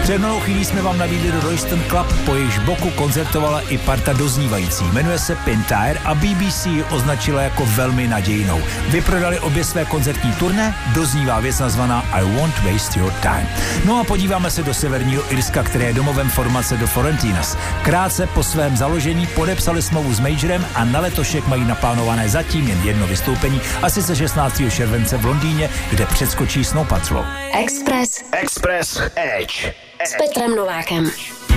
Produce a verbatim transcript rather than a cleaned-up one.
Před malou chvílí jsme vám nabídli do Royston Club, po jejichž boku koncertovala i parta doznívající. Jmenuje se Pintire a B B C ji označila jako velmi nadějnou. Vyprodali obě své koncertní turné, doznívá věc nazvaná I Won't Waste Your Time. No a podíváme se do severního Irska, které je domovem formace The Florentinas. Krátce po svém založení podepsali smlouvu s Majorem a na letošek mají naplánované zatím jen jedno vystoupení, a sice šestnáctého července v Londýně, kde předskočí Snow Patrol. Express. Express Edge. S Petrem Novákem.